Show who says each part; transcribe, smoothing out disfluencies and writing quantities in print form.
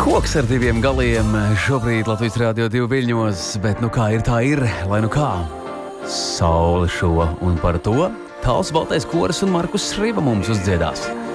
Speaker 1: Koks ar diviem galiem šobrīd Latvijas Rādio 2 Viļņos, bet nu kā ir, tā ir, lai nu kā. Saule šo un par to Tāls Baltais koris un Markus Šriba mums uzdziedās.